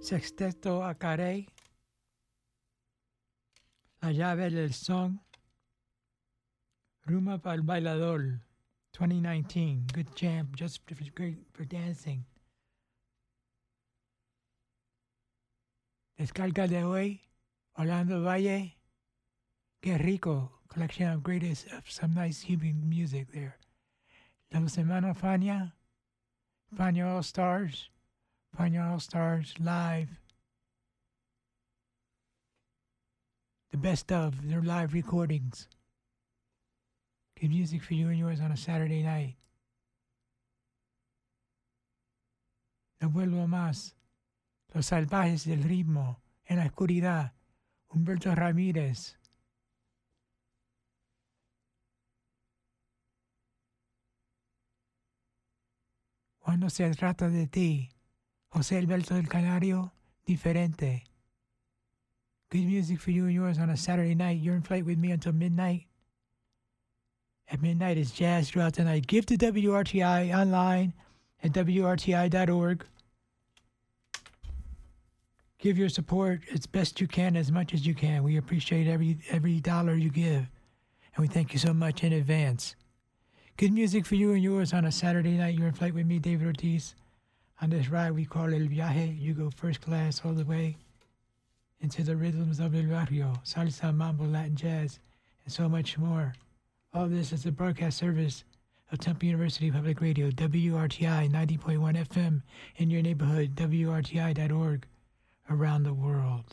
Sexteto Acaré, La llave del son, Rumba para el bailador, 2019. Good jam, just great for dancing. Descarga de hoy, Orlando Valle, Qué Rico, collection of greatest of some nice Cuban music there. Los Hermanos Fania, Fania All Stars, Fania All Stars live. The best of their live recordings. Good music for you and yours on a Saturday night. No vuelvo más. Los salvajes del ritmo en la oscuridad. Humberto Ramírez. Cuando se trata de ti, José Alberto del Canario, diferente. Good music for you and yours on a Saturday night. You're in flight with me until midnight. At midnight is jazz throughout the night. Give to WRTI online at WRTI.org. Give your support as best you can, as much as you can. We appreciate every dollar you give. And we thank you so much in advance. Good music for you and yours on a Saturday night. You're in flight with me, David Ortiz. On this ride we call El Viaje. You go first class all the way into the rhythms of El Barrio, salsa, mambo, Latin jazz, and so much more. All this is a broadcast service of Temple University Public Radio, WRTI 90.1 FM in your neighborhood, WRTI.org around the world.